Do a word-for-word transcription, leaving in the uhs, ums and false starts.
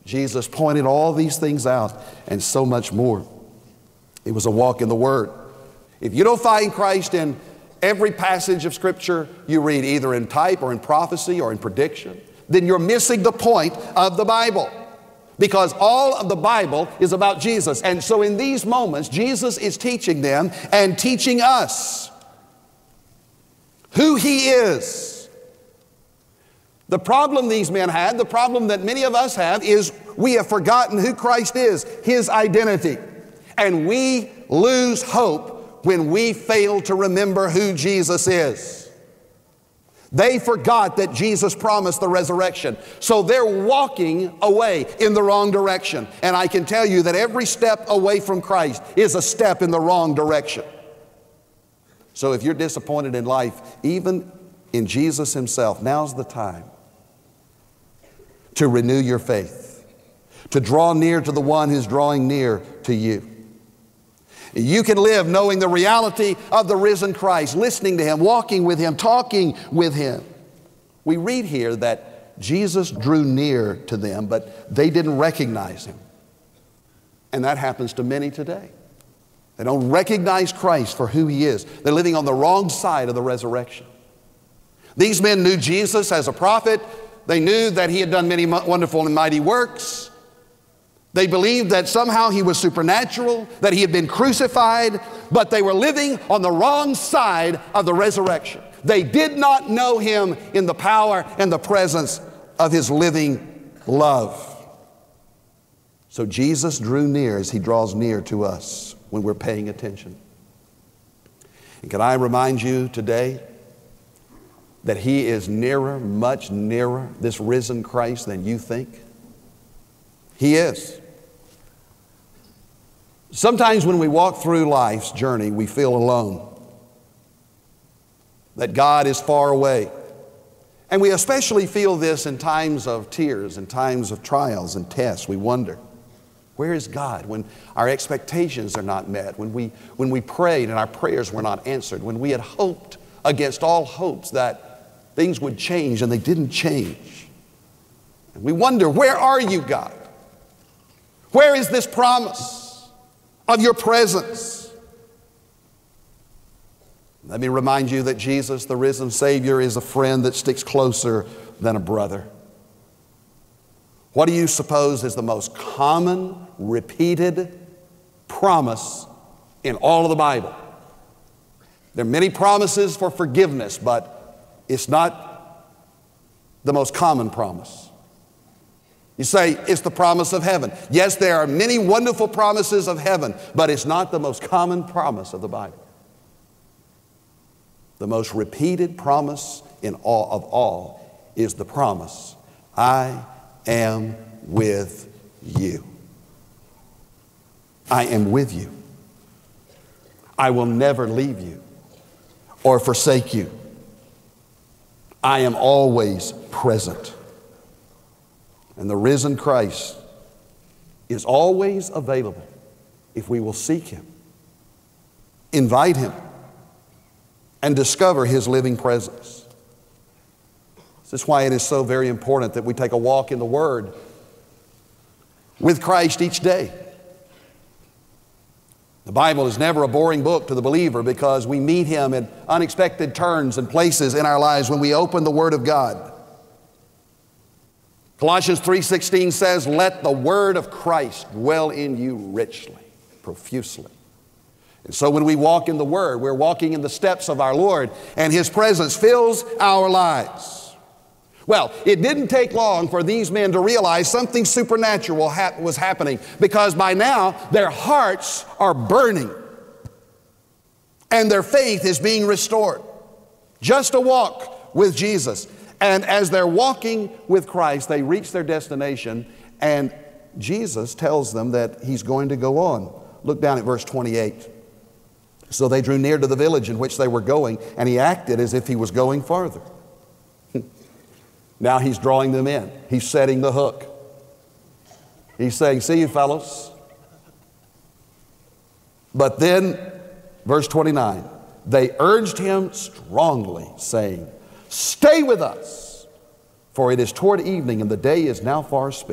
Jesus pointed all these things out and so much more. It was a walk in the Word. If you don't find Christ in every passage of Scripture you read, either in type or in prophecy or in prediction, then you're missing the point of the Bible. Because all of the Bible is about Jesus. And so in these moments, Jesus is teaching them and teaching us who He is. The problem these men had, the problem that many of us have, is we have forgotten who Christ is, His identity. And we lose hope when we fail to remember who Jesus is. They forgot that Jesus promised the resurrection. So they're walking away in the wrong direction. And I can tell you that every step away from Christ is a step in the wrong direction. So if you're disappointed in life, even in Jesus Himself, now's the time to renew your faith, to draw near to the one who's drawing near to you. You can live knowing the reality of the risen Christ, listening to Him, walking with Him, talking with Him. We read here that Jesus drew near to them, but they didn't recognize Him. And that happens to many today. They don't recognize Christ for who He is. They're living on the wrong side of the resurrection. These men knew Jesus as a prophet. They knew that He had done many wonderful and mighty works. They believed that somehow He was supernatural, that He had been crucified, but they were living on the wrong side of the resurrection. They did not know Him in the power and the presence of His living love. So Jesus drew near as He draws near to us when we're paying attention. And can I remind you today that He is nearer, much nearer, this risen Christ, than you think? He is. Sometimes when we walk through life's journey, we feel alone, that God is far away. And we especially feel this in times of tears, in times of trials and tests. We wonder, where is God when our expectations are not met, when we, when we prayed and our prayers were not answered, when we had hoped against all hopes that things would change and they didn't change. And we wonder, where are you, God? Where is this promise of your presence? Let me remind you that Jesus, the risen Savior, is a friend that sticks closer than a brother. What do you suppose is the most common, repeated promise in all of the Bible? There are many promises for forgiveness, but it's not the most common promise. You say, it's the promise of heaven. Yes, there are many wonderful promises of heaven, but it's not the most common promise of the Bible. The most repeated promise in all of all is the promise, I am with you. I am with you. I will never leave you or forsake you. I am always present. And the risen Christ is always available if we will seek Him, invite Him, and discover His living presence. This is why it is so very important that we take a walk in the Word with Christ each day. The Bible is never a boring book to the believer because we meet Him at unexpected turns and places in our lives when we open the Word of God. Colossians three sixteen says, let the word of Christ dwell in you richly, profusely. And so when we walk in the Word, we're walking in the steps of our Lord, and His presence fills our lives. Well, it didn't take long for these men to realize something supernatural was happening, because by now their hearts are burning and their faith is being restored. Just a walk with Jesus. And as they're walking with Christ, they reach their destination, and Jesus tells them that He's going to go on. Look down at verse twenty-eight. So they drew near to the village in which they were going, and He acted as if He was going farther. Now He's drawing them in. He's setting the hook. He's saying, see you fellows. But then, verse twenty-nine, they urged Him strongly, saying, stay with us, for it is toward evening, and the day is now far spent.